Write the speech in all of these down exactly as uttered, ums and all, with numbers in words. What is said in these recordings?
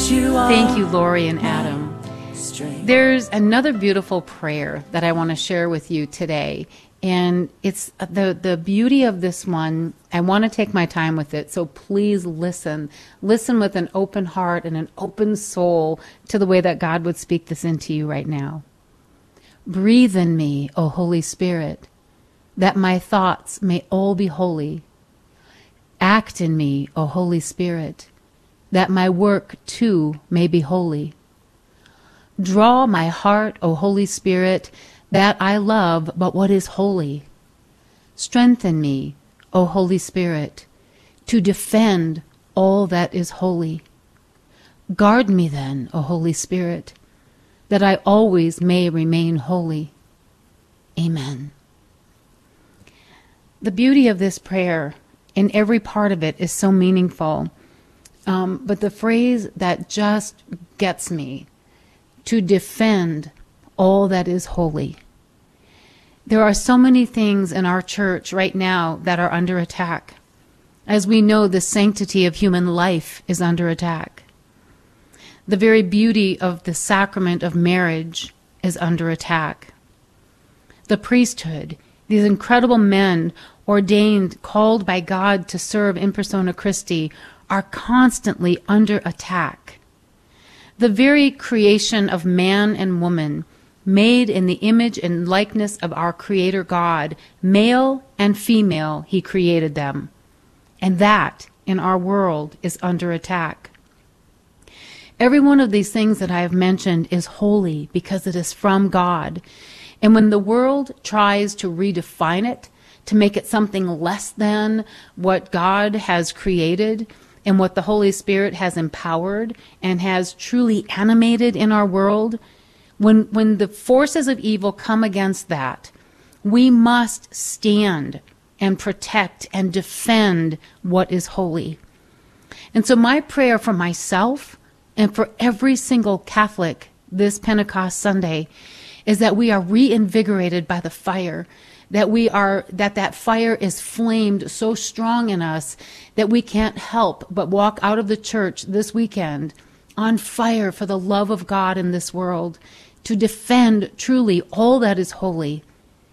you are. Thank you, Lori and Adam. There's another beautiful prayer that I want to share with you today. And it's the, the beauty of this one. I want to take my time with it. So please listen. Listen with an open heart and an open soul to the way that God would speak this into you right now. Breathe in me, O Holy Spirit, that my thoughts may all be holy. Act in me, O Holy Spirit, that my work too may be holy. Draw my heart, O Holy Spirit, that I love but what is holy. Strengthen me, O Holy Spirit, to defend all that is holy. Guard me then, O Holy Spirit, that I always may remain holy. Amen. The beauty of this prayer, in every part of it, is so meaningful. Um, but the phrase that just gets me, to defend all that is holy. There are so many things in our church right now that are under attack. As we know, the sanctity of human life is under attack. The very beauty of the sacrament of marriage is under attack. The priesthood, these incredible men ordained, called by God to serve in persona Christi, are constantly under attack. The very creation of man and woman, made in the image and likeness of our Creator God, male and female, He created them. And that, in our world, is under attack. Every one of these things that I have mentioned is holy because it is from God. And when the world tries to redefine it, to make it something less than what God has created, and what the Holy Spirit has empowered and has truly animated in our world, when, when the forces of evil come against that, we must stand and protect and defend what is holy. And so my prayer for myself and for every single Catholic this Pentecost Sunday is that we are reinvigorated by the fire, that we are, that that fire is flamed so strong in us that we can't help but walk out of the church this weekend on fire for the love of God in this world, to defend truly all that is holy.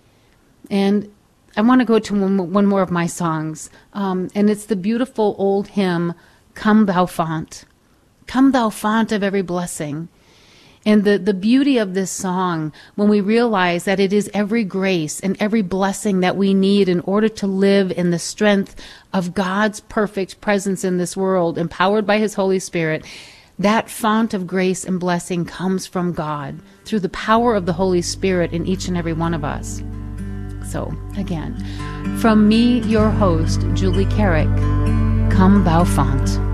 And I want to go to one, one more of my songs, um, and it's the beautiful old hymn, Come Thou Font. Come Thou Font of every blessing. And the, the beauty of this song, when we realize that it is every grace and every blessing that we need in order to live in the strength of God's perfect presence in this world, empowered by His Holy Spirit, that font of grace and blessing comes from God through the power of the Holy Spirit in each and every one of us. So, again, from me, your host, Julie Carrick, Come Thou Font.